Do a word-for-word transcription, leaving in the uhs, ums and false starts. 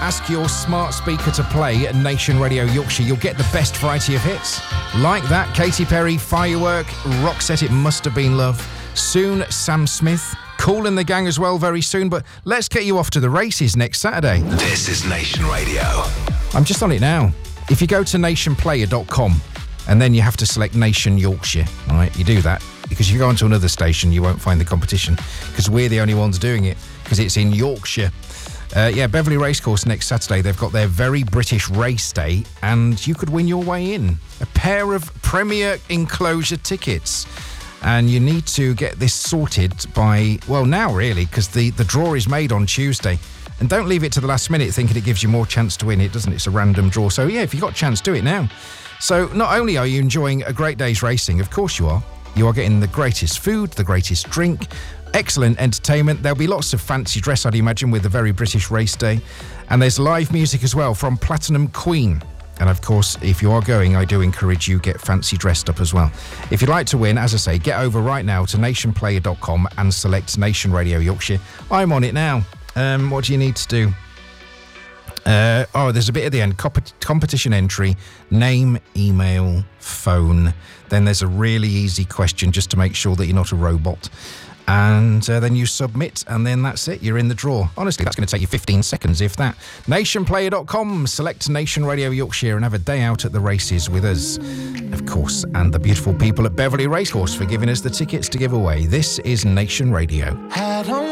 ask your smart speaker to play at Nation Radio Yorkshire, you'll get the best variety of hits. Like that, Katy Perry, Firework, Roxette, It Must Have Been Love. Soon, Sam Smith. Kool and the Gang as well very soon, but let's get you off to the races next Saturday. This is Nation Radio. I'm just on it now. If you go to nation player dot com and then you have to select Nation Yorkshire, all right, you do that, because if you go onto another station, you won't find the competition, because we're the only ones doing it, because it's in Yorkshire. Uh, yeah, Beverley Racecourse next Saturday. They've got their very British race day, and you could win your way in. A pair of Premier Enclosure tickets. And you need to get this sorted by, well, now really, because the, the draw is made on Tuesday. And don't leave it to the last minute thinking it gives you more chance to win. It doesn't. It's a random draw. So, yeah, if you've got a chance, do it now. So not only are you enjoying a great day's racing, of course you are, you are getting the greatest food, the greatest drink, excellent entertainment. There'll be lots of fancy dress, I'd imagine, with the very British race day. And there's live music as well from Platinum Queen. And of course, if you are going, I do encourage you get fancy dressed up as well. If you'd like to win, as I say, get over right now to nation player dot com and select Nation Radio Yorkshire. I'm on it now. Um, what do you need to do? Uh, oh, there's a bit at the end. Comp- competition entry, name, email, phone. Then there's a really easy question just to make sure that you're not a robot. And uh, then you submit, and then that's it. You're in the draw. Honestly, that's going to take you fifteen seconds, if that. nation player dot com, select Nation Radio Yorkshire and have a day out at the races with us, of course, and the beautiful people at Beverley Racecourse for giving us the tickets to give away. This is Nation Radio.